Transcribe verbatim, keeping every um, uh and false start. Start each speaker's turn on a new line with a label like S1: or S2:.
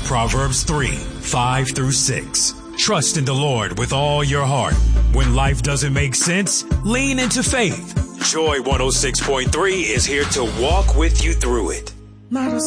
S1: Proverbs three, five through six. Trust in the Lord with all your heart. When life doesn't make sense, lean into faith. Joy one oh six point three is here to walk with you through it.